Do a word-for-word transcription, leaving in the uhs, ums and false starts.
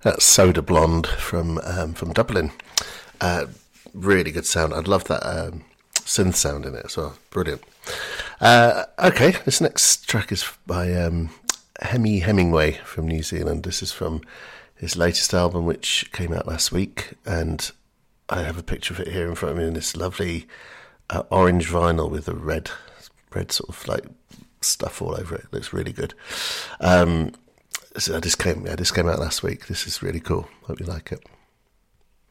That's Soda Blonde from um, from Dublin. Uh, really good sound. I love that um, synth sound in it as well. Brilliant. Uh, okay, this next track is by um, Hemi Hemingway from New Zealand. This is from his latest album, which came out last week, and I have a picture of it here in front of me in this lovely uh, orange vinyl with a red, red sort of like stuff all over it. It looks really good. Um, so this came, yeah, this came out last week. This is really cool. Hope you like it.